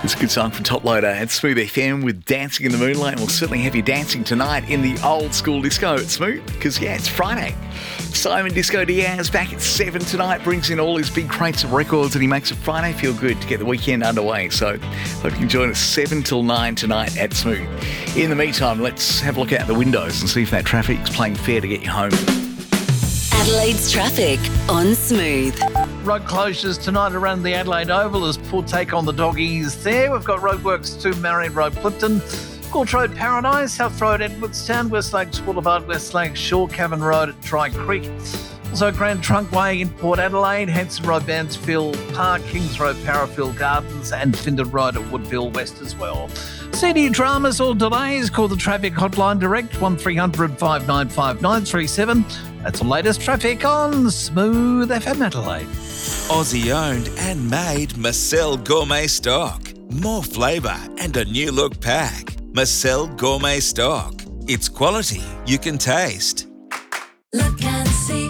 It's a good song from Top Loader at Smooth FM with Dancing in the Moonlight. We'll certainly have you dancing tonight in the old school disco at Smooth because, it's Friday. Simon Disco Diaz back at 7 tonight, brings in all his big crates of records and he makes it Friday feel good to get the weekend underway. So hope you can join us 7 till 9 tonight at Smooth. In the meantime, let's have a look out the windows and see if that traffic's playing fair to get you home. Adelaide's traffic on Smooth. Road closures tonight around the Adelaide Oval as Port take on the doggies there. We've got roadworks to Marion Road, Clifton, Court Road, Paradise, South Road, Edwardstown, West Lakes Boulevard, West Lakes Shore, Cavan Road at Dry Creek. Also Grand Trunk Way in Port Adelaide, Hanson Road, Bansfield Park, Kings Road, Parafield Gardens and Findon Road at Woodville West as well. CD dramas or delays, call the traffic hotline direct 1300 595 937. That's the latest traffic on Smooth FM Adelaide. Aussie owned and made Marcel Gourmet Stock. More flavour and a new look pack. Marcel Gourmet Stock. It's quality you can taste. Look and see,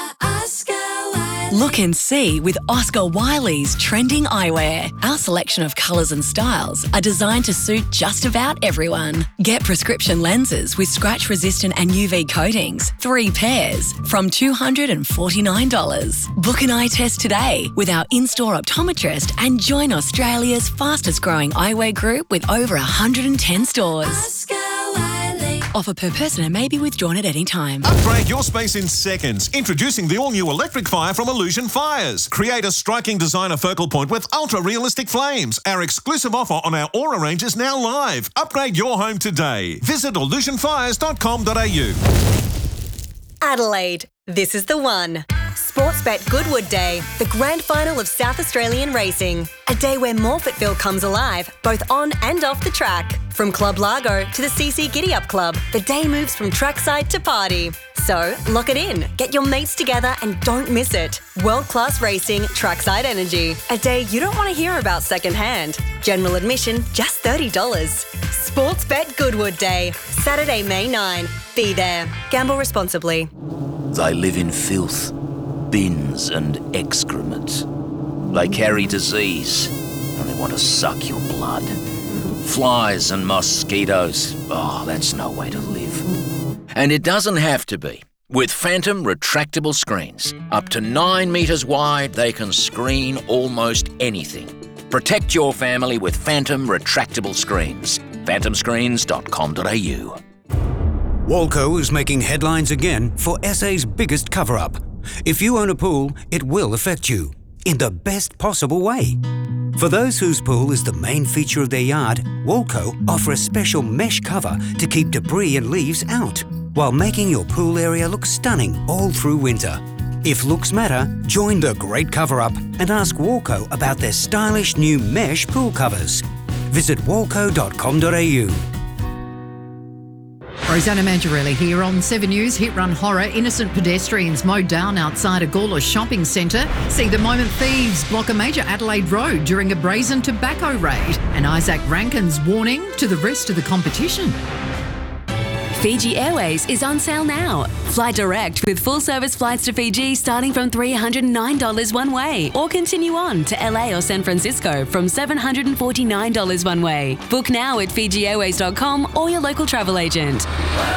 Look and see with Oscar Wiley's trending eyewear. Our selection of colours and styles are designed to suit just about everyone. Get prescription lenses with scratch-resistant and UV coatings, 3 pairs, from $249. Book an eye test today with our in-store optometrist and join Australia's fastest-growing eyewear group with over 110 stores. Oscar Wiley. Offer per person and may be withdrawn at any time. Upgrade your space in seconds. Introducing the all-new Electric Fire from Illusion Fires. Create a striking designer focal point with ultra-realistic flames. Our exclusive offer on our Aura range is now live. Upgrade your home today. Visit illusionfires.com.au. Adelaide, this is the one. Sportsbet Goodwood Day, the grand final of South Australian racing. A day where Morfettville comes alive, both on and off the track. From Club Largo to the CC Giddy Up Club, the day moves from trackside to party. So, lock it in, get your mates together and don't miss it. World-class racing, trackside energy. A day you don't want to hear about secondhand. General admission, just $30. Sportsbet Goodwood Day, Saturday, May 9. Be there. Gamble responsibly. They live in filth, bins and excrement. They carry disease and they want to suck your blood. Flies and mosquitoes. Oh, that's no way to live. And it doesn't have to be. With Phantom retractable screens, up to 9 metres wide, they can screen almost anything. Protect your family with Phantom retractable screens. phantomscreens.com.au. Walco is making headlines again for SA's biggest cover-up. If you own a pool, it will affect you in the best possible way. For those whose pool is the main feature of their yard, Walco offer a special mesh cover to keep debris and leaves out, while making your pool area look stunning all through winter. If looks matter, join the great cover-up and ask Walco about their stylish new mesh pool covers. Visit walco.com.au. Rosanna Mangiarelli here on 7 News. Hit-run horror. Innocent pedestrians mowed down outside a Gawler shopping centre. See the moment thieves block a major Adelaide road during a brazen tobacco raid. And Isaac Rankin's warning to the rest of the competition. Fiji Airways is on sale now. Fly direct with full-service flights to Fiji starting from $309 one way, or continue on to LA or San Francisco from $749 one way. Book now at FijiAirways.com or your local travel agent.